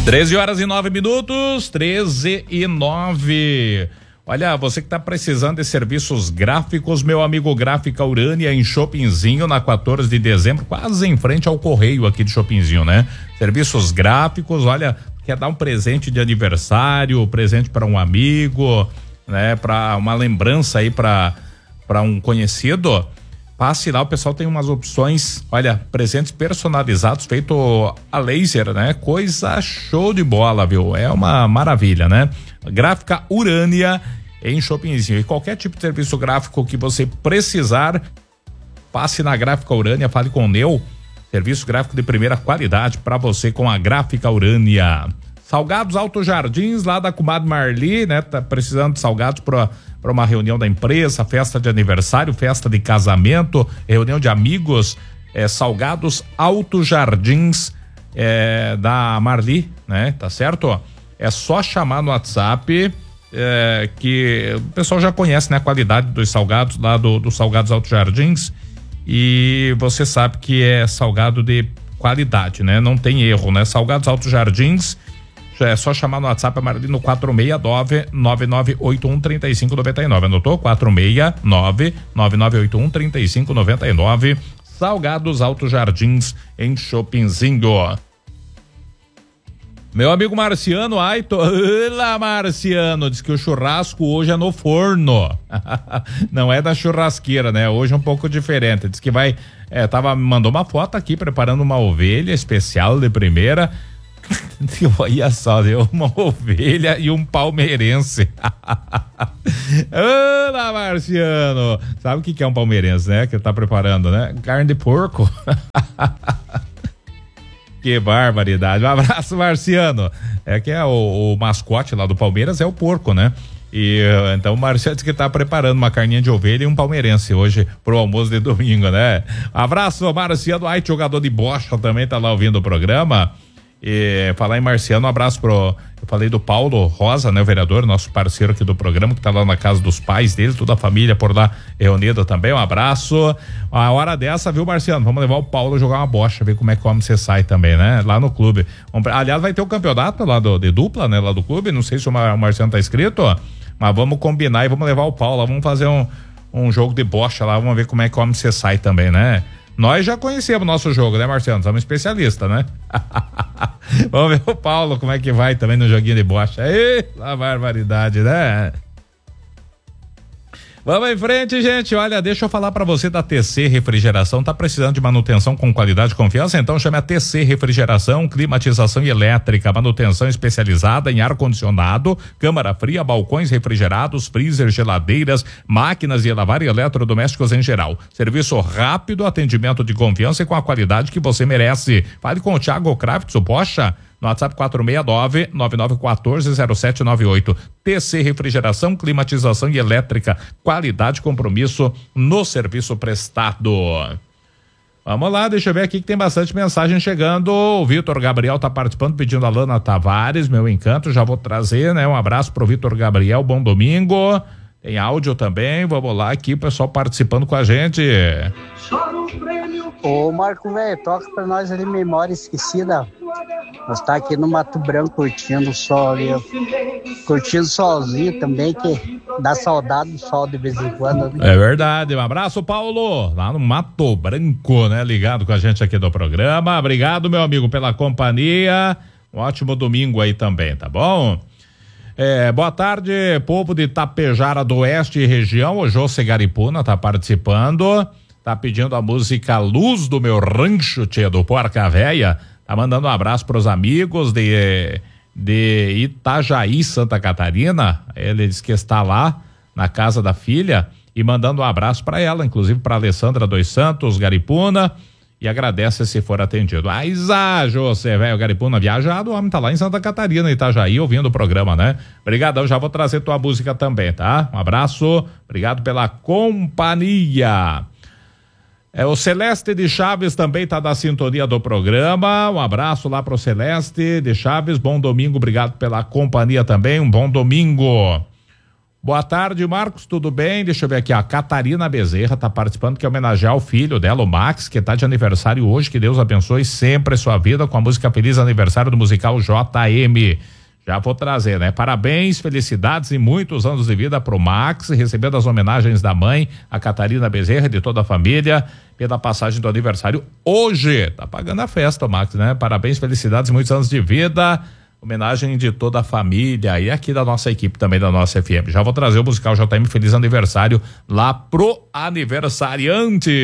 13h09, 13h09. Olha, você que está precisando de serviços gráficos, meu amigo Gráfica Urânia em Chopinzinho, na 14 de dezembro, quase em frente ao Correio aqui de Chopinzinho, né? Serviços gráficos, olha, quer dar um presente de aniversário, presente para um amigo, né? Para uma lembrança aí para um conhecido. Passe lá, o pessoal tem umas opções, olha, presentes personalizados, feito a laser, né? Coisa show de bola, viu? É uma maravilha, né? Gráfica Urânia em Chopinzinho. E qualquer tipo de serviço gráfico que você precisar, passe na Gráfica Urânia, fale com o Neu. Serviço gráfico de primeira qualidade para você com a Gráfica Urânia. Salgados Alto Jardins, lá da comadre Marli, né? Tá precisando de salgados para uma reunião da empresa, festa de aniversário, festa de casamento, reunião de amigos. Salgados Alto Jardins da Marli, né? Tá certo? É só chamar no WhatsApp, que o pessoal já conhece, né? A qualidade dos salgados lá do Salgados Alto Jardins, e você sabe que é salgado de qualidade, né? Não tem erro, né? Salgados Alto Jardins, é só chamar no WhatsApp no 469-9981-3599. Anotou? 469-9981-3599. Salgados Alto Jardins em Chopinzinho. Meu amigo Marciano Aito, olá Marciano, diz que o churrasco hoje é no forno, não é da churrasqueira, né? Hoje é um pouco diferente, diz que vai, mandou uma foto aqui preparando uma ovelha especial de primeira. Olha só, deu uma ovelha e um palmeirense. Olá, Marciano. Sabe o que é um palmeirense, né? Que tá preparando, né? Carne de porco. Que barbaridade. Um abraço, Marciano. Que é o mascote lá do Palmeiras é o porco, né? E então o Marciano disse que tá preparando uma carninha de ovelha e um palmeirense hoje pro almoço de domingo, né? Abraço, Marciano. Ai, jogador de bocha também tá lá ouvindo o programa. E falar em Marciano, um abraço eu falei do Paulo Rosa, né, o vereador, nosso parceiro aqui do programa, que tá lá na casa dos pais dele, toda a família por lá reunida também, um abraço. A hora dessa, viu, Marciano, vamos levar o Paulo a jogar uma bocha, ver como é que você sai também, né, lá no clube. Aliás, vai ter o campeonato lá de dupla, né, lá do clube, não sei se o Marciano tá inscrito, mas vamos combinar e vamos levar o Paulo lá, vamos fazer um jogo de bocha lá, vamos ver como é que você sai também, né. Nós já conhecemos o nosso jogo, né, Marciano? Somos especialistas, né? Vamos ver o Paulo como é que vai também no joguinho de bocha. Eita, barbaridade, né? Vamos em frente, gente. Olha, deixa eu falar pra você da TC Refrigeração. Tá precisando de manutenção com qualidade e confiança? Então chame a TC Refrigeração, climatização e elétrica, manutenção especializada em ar-condicionado, câmara fria, balcões refrigerados, freezer, geladeiras, máquinas de lavar e eletrodomésticos em geral. Serviço rápido, atendimento de confiança e com a qualidade que você merece. Fale com o Thiago Kravitz, o Bocha, no WhatsApp 469-9914-0798. TC Refrigeração, climatização e elétrica. Qualidade e compromisso no serviço prestado. Vamos lá, deixa eu ver aqui que tem bastante mensagem chegando. O Vitor Gabriel tá participando, pedindo a Lana Tavares, meu encanto. Já vou trazer, né? Um abraço pro Vitor Gabriel, bom domingo. Tem áudio também, vamos lá aqui, o pessoal participando com a gente. Ô Marco, velho, toca pra nós ali Memória Esquecida. Nós tá aqui no Mato Branco curtindo o sol ali, ó. Curtindo o solzinho também, que dá saudade do sol de vez em quando, né? É verdade, um abraço, Paulo, lá no Mato Branco, né, ligado com a gente aqui do programa. Obrigado, meu amigo, pela companhia, um ótimo domingo aí também, tá bom? Boa tarde, povo de Tapejara do Oeste e região. O José Garipuna tá participando, tá pedindo a música Luz do Meu Rancho, tia, do Porca Véia. Tá mandando um abraço pros amigos de Itajaí, Santa Catarina. Ele diz que está lá na casa da filha e mandando um abraço para ela, inclusive para Alessandra dos Santos Garipuna, e agradece se for atendido. José, velho, Garipuna viajado, o homem tá lá em Santa Catarina, Itajaí, ouvindo o programa, né? Obrigadão, já vou trazer tua música também, tá? Um abraço, obrigado pela companhia. O Celeste de Chaves também tá da sintonia do programa, um abraço lá pro Celeste de Chaves, bom domingo, obrigado pela companhia também, um bom domingo. Boa tarde, Marcos, tudo bem? Deixa eu ver aqui, a Catarina Bezerra tá participando, que é homenagear o filho dela, o Max, que tá de aniversário hoje, que Deus abençoe sempre a sua vida com a música Feliz Aniversário do musical JM. Já vou trazer, né? Parabéns, felicidades e muitos anos de vida pro Max, recebendo as homenagens da mãe, a Catarina Bezerra e de toda a família, pela passagem do aniversário hoje. Tá pagando a festa, Max, né? Parabéns, felicidades e muitos anos de vida. Homenagem de toda a família e aqui da nossa equipe também da nossa FM. Já vou trazer o musical JM Feliz Aniversário lá pro aniversariante.